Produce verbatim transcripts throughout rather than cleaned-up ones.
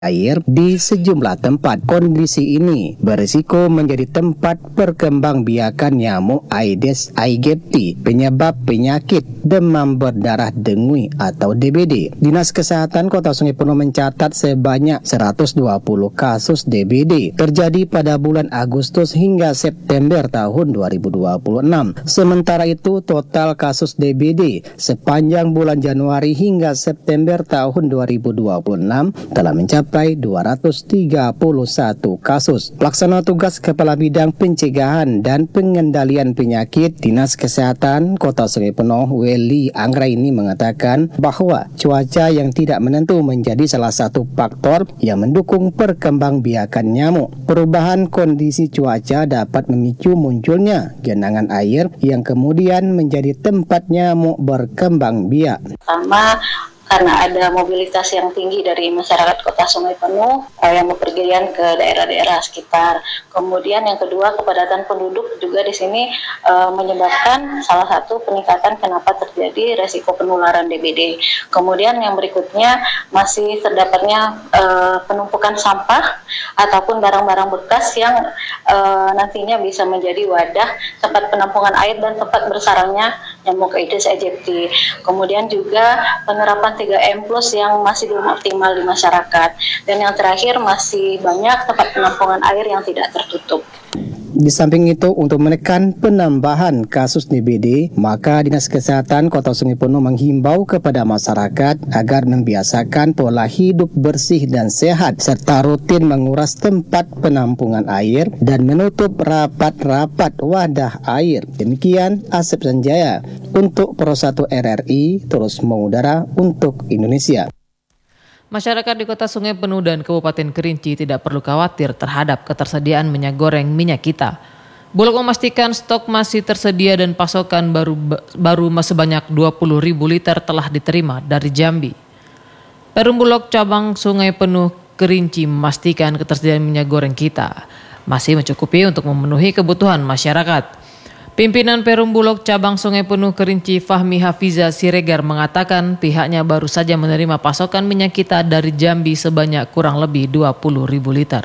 air di sejumlah tempat. Kondisi ini berisiko menjadi tempat perkembangbiakan nyamuk Aedes aegypti, penyebab penyakit demam berdarah dengue atau D B D. Dinas Kesehatan Kota Sungai Penuh mencatat sebanyak seratus dua puluh kasus D B D terjadi pada bulan Agustus hingga September tahun dua ribu dua puluh enam. Sementara itu, total kasus D B D sepanjang bulan Januari hingga September tahun dua ribu dua puluh enam telah mencapai dua ratus tiga puluh satu kasus. Pelaksana tugas Kepala Bidang Pencegahan dan Pengendalian Penyakit Dinas Kesehatan Kota Sungai Penuh, Weli Anggraini mengatakan bahwa cuaca yang tidak menentu menjadi salah satu faktor yang mendukung perkembangbiakan nyamuk. Perubahan kondisi cuaca dapat memicu munculnya genangan air yang kemudian menjadi tempat nyamuk berkembang biak. Pertama, karena ada mobilitas yang tinggi dari masyarakat Kota Sungai Penuh eh, yang bepergian ke daerah-daerah sekitar. Kemudian yang kedua, kepadatan penduduk juga di sini eh, menyebabkan salah satu peningkatan kenapa terjadi resiko penularan D B D. Kemudian yang berikutnya masih terdapatnya eh, penumpukan sampah ataupun barang-barang bekas yang eh, nantinya bisa menjadi wadah tempat penampungan air dan tempat bersarangnya nyamuk Aedes aegypti. Kemudian juga penerapan tiga M plus yang masih belum optimal di masyarakat. Dan yang terakhir, masih banyak tempat penampungan air yang tidak tertutup. Di samping itu, untuk menekan penambahan kasus D B D, maka Dinas Kesehatan Kota Sungai Penuh menghimbau kepada masyarakat agar membiasakan pola hidup bersih dan sehat, serta rutin menguras tempat penampungan air dan menutup rapat-rapat wadah air. Demikian Asep Sanjaya untuk Pro satu R R I, terus mengudara untuk Indonesia. Masyarakat di Kota Sungai Penuh dan Kabupaten Kerinci tidak perlu khawatir terhadap ketersediaan minyak goreng minyak kita. Bulog memastikan stok masih tersedia dan pasokan baru baru sebanyak dua puluh ribu liter telah diterima dari Jambi. Perum Bulog cabang Sungai Penuh Kerinci memastikan ketersediaan minyak goreng kita masih mencukupi untuk memenuhi kebutuhan masyarakat. Pimpinan Perum Bulog cabang Sungai Penuh Kerinci Fahmi Hafiza Siregar mengatakan pihaknya baru saja menerima pasokan minyak kita dari Jambi sebanyak kurang lebih dua puluh ribu liter.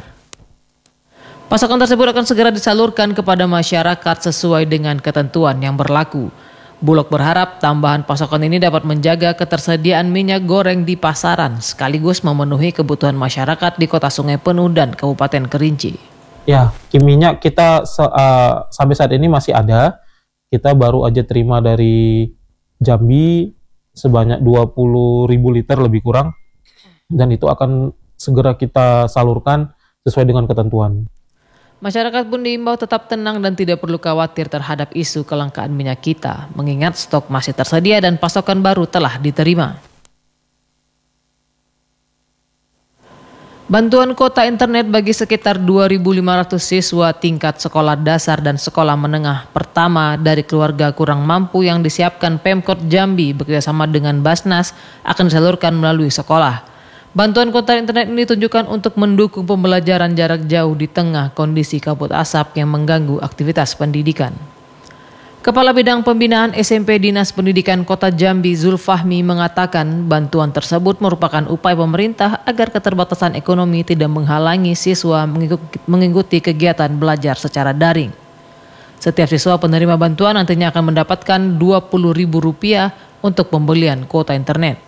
Pasokan tersebut akan segera disalurkan kepada masyarakat sesuai dengan ketentuan yang berlaku. Bulog berharap tambahan pasokan ini dapat menjaga ketersediaan minyak goreng di pasaran sekaligus memenuhi kebutuhan masyarakat di Kota Sungai Penuh dan Kabupaten Kerinci. Ya, minyak kita uh, sampai saat ini masih ada. Kita baru aja terima dari Jambi sebanyak dua puluh ribu liter lebih kurang. Dan itu akan segera kita salurkan sesuai dengan ketentuan. Masyarakat pun diimbau tetap tenang dan tidak perlu khawatir terhadap isu kelangkaan minyak kita, mengingat stok masih tersedia dan pasokan baru telah diterima. Bantuan kuota internet bagi sekitar dua ribu lima ratus siswa tingkat sekolah dasar dan sekolah menengah pertama dari keluarga kurang mampu yang disiapkan Pemkot Jambi bekerjasama dengan Basnas akan disalurkan melalui sekolah. Bantuan kuota internet ini ditujukan untuk mendukung pembelajaran jarak jauh di tengah kondisi kabut asap yang mengganggu aktivitas pendidikan. Kepala Bidang Pembinaan S M P Dinas Pendidikan Kota Jambi Zulfahmi mengatakan bantuan tersebut merupakan upaya pemerintah agar keterbatasan ekonomi tidak menghalangi siswa mengikuti kegiatan belajar secara daring. Setiap siswa penerima bantuan nantinya akan mendapatkan dua puluh ribu rupiah untuk pembelian kuota internet.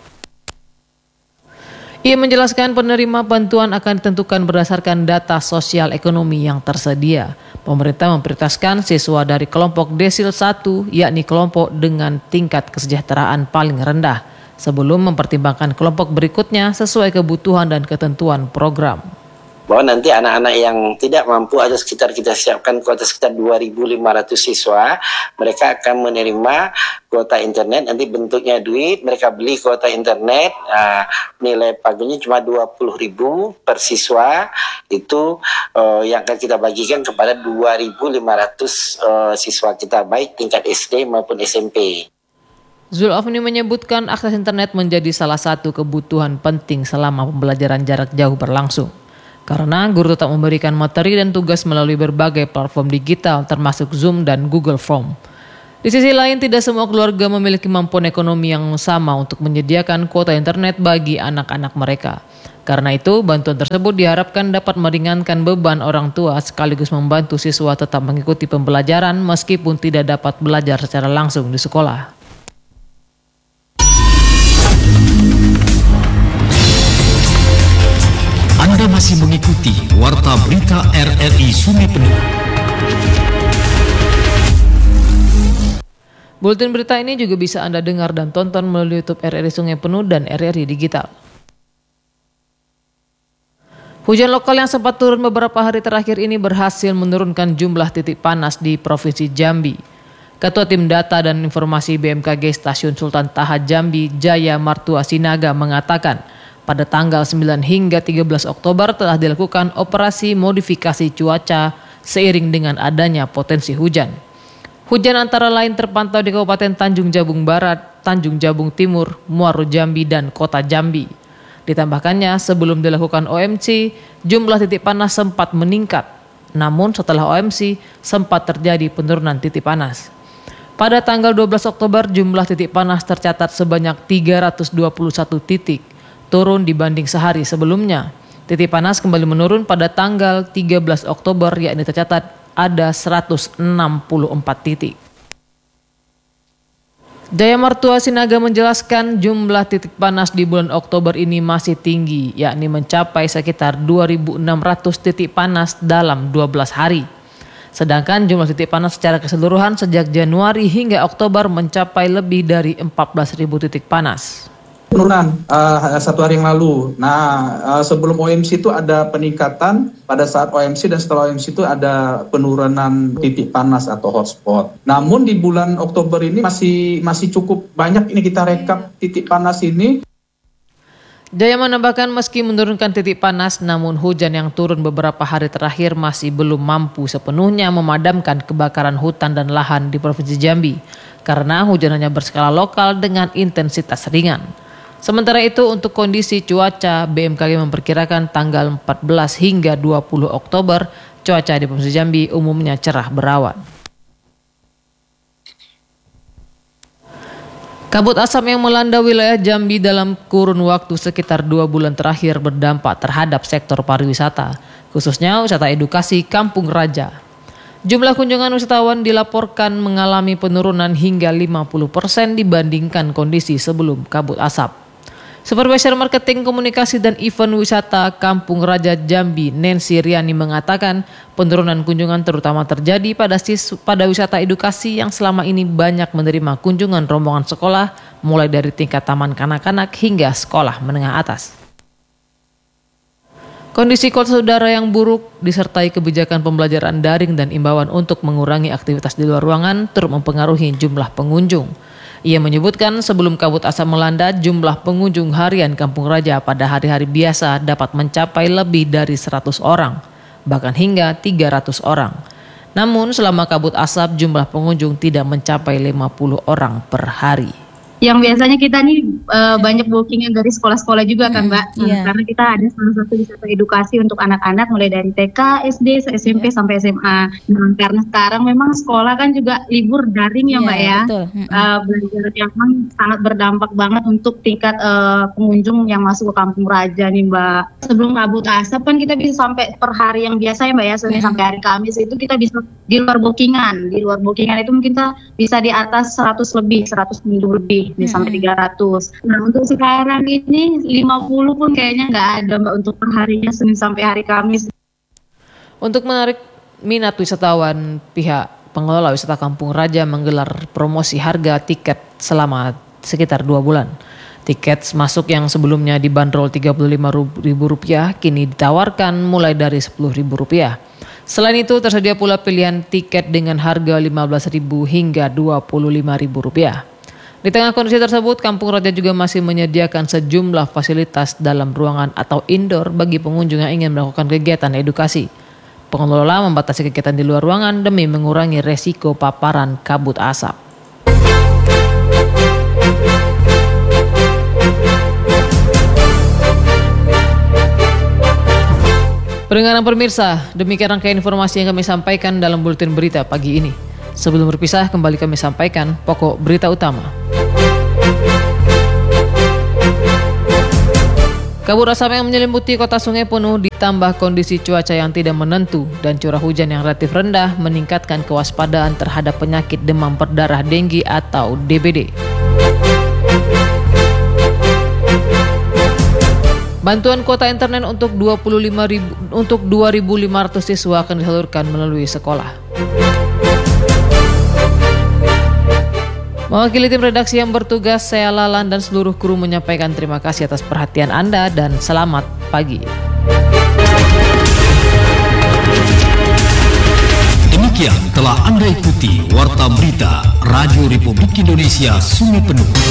Ia menjelaskan penerima bantuan akan ditentukan berdasarkan data sosial ekonomi yang tersedia. Pemerintah memprioritaskan siswa dari kelompok desil satu, yakni kelompok dengan tingkat kesejahteraan paling rendah, sebelum mempertimbangkan kelompok berikutnya sesuai kebutuhan dan ketentuan program. Bahwa nanti anak-anak yang tidak mampu ada sekitar kita siapkan kuota sekitar dua ribu lima ratus siswa, mereka akan menerima kuota internet, nanti bentuknya duit, mereka beli kuota internet, uh, nilai pagunya cuma dua puluh ribu per siswa, itu uh, yang akan kita bagikan kepada dua ribu lima ratus uh, siswa kita, baik tingkat S D maupun S M P. Zulfahmi menyebutkan akses internet menjadi salah satu kebutuhan penting selama pembelajaran jarak jauh berlangsung. Karena guru tetap memberikan materi dan tugas melalui berbagai platform digital termasuk Zoom dan Google Form. Di sisi lain, tidak semua keluarga memiliki kemampuan ekonomi yang sama untuk menyediakan kuota internet bagi anak-anak mereka. Karena itu, bantuan tersebut diharapkan dapat meringankan beban orang tua sekaligus membantu siswa tetap mengikuti pembelajaran meskipun tidak dapat belajar secara langsung di sekolah. Anda masih mengikuti Warta Berita R R I Sungai Penuh. Buletin berita ini juga bisa Anda dengar dan tonton melalui YouTube R R I Sungai Penuh dan R R I Digital. Hujan lokal yang sempat turun beberapa hari terakhir ini berhasil menurunkan jumlah titik panas di Provinsi Jambi. Ketua Tim Data dan Informasi B M K G Stasiun Sultan Taha Jambi, Jaya Martua Sinaga mengatakan, pada tanggal sembilan hingga tiga belas Oktober telah dilakukan operasi modifikasi cuaca seiring dengan adanya potensi hujan. Hujan antara lain terpantau di Kabupaten Tanjung Jabung Barat, Tanjung Jabung Timur, Muaro Jambi, dan Kota Jambi. Ditambahkannya, sebelum dilakukan O M C, jumlah titik panas sempat meningkat. Namun setelah O M C, sempat terjadi penurunan titik panas. Pada tanggal dua belas Oktober, jumlah titik panas tercatat sebanyak tiga ratus dua puluh satu titik, turun dibanding sehari sebelumnya. Titik panas kembali menurun pada tanggal tiga belas Oktober, yakni tercatat ada seratus enam puluh empat titik. Jaya Martua Sinaga menjelaskan jumlah titik panas di bulan Oktober ini masih tinggi, yakni mencapai sekitar dua ribu enam ratus titik panas dalam dua belas hari. Sedangkan jumlah titik panas secara keseluruhan sejak Januari hingga Oktober mencapai lebih dari empat belas ribu titik panas. Penurunan uh, satu hari yang lalu. Nah, uh, sebelum O M C itu ada peningkatan, pada saat O M C dan setelah O M C itu ada penurunan titik panas atau hotspot. Namun di bulan Oktober ini masih masih cukup banyak ini kita rekap titik panas ini. Jaya menambahkan meski menurunkan titik panas, namun hujan yang turun beberapa hari terakhir masih belum mampu sepenuhnya memadamkan kebakaran hutan dan lahan di Provinsi Jambi, karena hujan hanya berskala lokal dengan intensitas ringan. Sementara itu untuk kondisi cuaca, B M K G memperkirakan tanggal empat belas hingga dua puluh Oktober, cuaca di Provinsi Jambi umumnya cerah berawan. Kabut asap yang melanda wilayah Jambi dalam kurun waktu sekitar dua bulan terakhir berdampak terhadap sektor pariwisata, khususnya wisata edukasi Kampung Raja. Jumlah kunjungan wisatawan dilaporkan mengalami penurunan hingga lima puluh persen dibandingkan kondisi sebelum kabut asap. Supervisor Marketing Komunikasi dan Event Wisata Kampung Raja Jambi, Nancy Riani mengatakan penurunan kunjungan terutama terjadi pada siswa, pada wisata edukasi yang selama ini banyak menerima kunjungan rombongan sekolah mulai dari tingkat taman kanak-kanak hingga sekolah menengah atas. Kondisi kualitas udara yang buruk disertai kebijakan pembelajaran daring dan imbauan untuk mengurangi aktivitas di luar ruangan turut mempengaruhi jumlah pengunjung. Ia menyebutkan sebelum kabut asap melanda, jumlah pengunjung harian Kampung Raja pada hari-hari biasa dapat mencapai lebih dari seratus orang, bahkan hingga tiga ratus orang. Namun selama kabut asap, jumlah pengunjung tidak mencapai lima puluh orang per hari. Yang biasanya kita nih uh, banyak bookingnya dari sekolah-sekolah juga kan Mbak, hmm, iya. Karena kita ada salah satu wisata edukasi untuk anak-anak mulai dari T K, S D, S M P yeah. sampai S M A. Nah, karena sekarang memang sekolah kan juga libur daring ya Mbak yeah, ya, betul. Hmm. Uh, belajar yang memang sangat berdampak banget untuk tingkat uh, pengunjung yang masuk ke Kampung Raja nih Mbak. Sebelum kabut asap kan kita bisa sampai per hari yang biasa ya Mbak ya, Senin hmm. sampai hari Kamis itu kita bisa di luar bookingan, di luar bookingan itu mungkin kita bisa di atas seratus lebih, seratus minggu lebih. Hmm. Sampai tiga ratus. Nah untuk sekarang ini lima puluh pun kayaknya nggak ada Mbak untuk perharinya Senin sampai hari Kamis. Untuk menarik minat wisatawan, pihak pengelola wisata Kampung Raja menggelar promosi harga tiket selama sekitar dua bulan. Tiket masuk yang sebelumnya dibanderol tiga puluh lima ribu rupiah kini ditawarkan mulai dari sepuluh ribu rupiah. Selain itu tersedia pula pilihan tiket dengan harga lima belas ribu hingga dua puluh lima ribu rupiah. Di tengah kondisi tersebut, Kampung Raja juga masih menyediakan sejumlah fasilitas dalam ruangan atau indoor bagi pengunjung yang ingin melakukan kegiatan edukasi. Pengelola membatasi kegiatan di luar ruangan demi mengurangi resiko paparan kabut asap. Pendengaran pemirsa, demikian rangkaian informasi yang kami sampaikan dalam buletin berita pagi ini. Sebelum berpisah, kembali kami sampaikan pokok berita utama. Kabut asap yang menyelimuti kota Sungai Penuh ditambah kondisi cuaca yang tidak menentu dan curah hujan yang relatif rendah meningkatkan kewaspadaan terhadap penyakit demam berdarah denggi atau D B D. Bantuan kuota internet untuk dua puluh lima ribu, untuk dua ribu lima ratus siswa akan disalurkan melalui sekolah. Mewakili tim redaksi yang bertugas, saya Lalan dan seluruh kru menyampaikan terima kasih atas perhatian Anda dan selamat pagi. Demikian telah Anda ikuti Warta Berita Radio Republik Indonesia Sungai Penuh.